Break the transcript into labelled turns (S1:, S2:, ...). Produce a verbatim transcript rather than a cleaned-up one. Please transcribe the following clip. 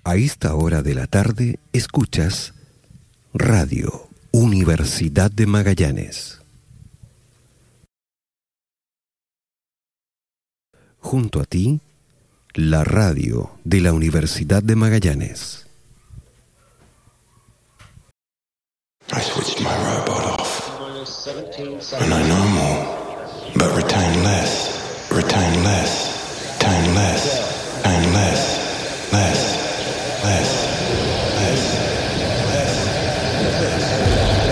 S1: A esta hora de la tarde escuchas Radio Universidad de Magallanes. Junto a ti, la radio de la Universidad de Magallanes.
S2: I switched my robot off, and I know more, but retain less, retain less, retain less, retain less, less, less, less, less, less.